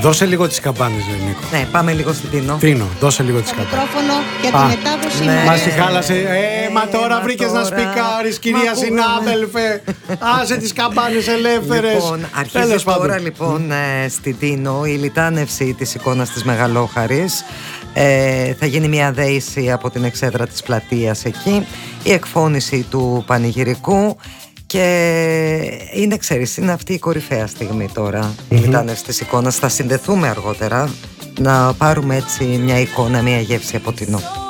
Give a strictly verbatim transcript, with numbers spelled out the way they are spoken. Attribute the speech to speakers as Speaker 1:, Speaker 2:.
Speaker 1: Δώσε λίγο τις καμπάνες, Νίκο.
Speaker 2: Ναι, πάμε λίγο στην Τίνο.
Speaker 1: Τίνο, δώσε λίγο τις καμπάνες.
Speaker 3: Μικρόφωνο για τη μετάδοση.
Speaker 2: Ναι.
Speaker 1: Μας τη χάλασε. Ε, μα τώρα
Speaker 2: μα
Speaker 1: βρήκες
Speaker 2: τώρα.
Speaker 1: να σπικάρεις, κυρία
Speaker 2: Μα πού
Speaker 1: συνάδελφε. Άσε τις καμπάνες ελεύθερες.
Speaker 2: Λοιπόν, αρχίζει τώρα λοιπόν ε, στην Τίνο η λιτάνευση της εικόνας της Μεγαλόχαρης. Ε, θα γίνει μια δέηση από την εξέδρα της πλατείας εκεί, η εκφώνηση του πανηγυρικού. Και είναι, ξέρεις, είναι αυτή η κορυφαία στιγμή τώρα, mm-hmm. η λιτάνευση της εικόνας. Θα συνδεθούμε αργότερα να πάρουμε έτσι μια εικόνα, μια γεύση από Τίνο.